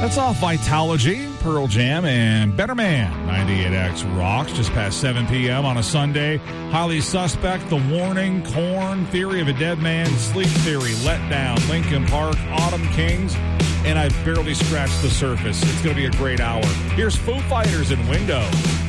That's off Vitalogy, Pearl Jam, and Better Man. 98X rocks just past 7 p.m. on a Sunday. Highly Suspect, The Warning, Korn, Theory of a Dead Man, Sleep Theory, Let Down, Linkin Park, Autumn Kings, and I've barely scratched the surface. It's going to be a great hour. Here's Foo Fighters and Window.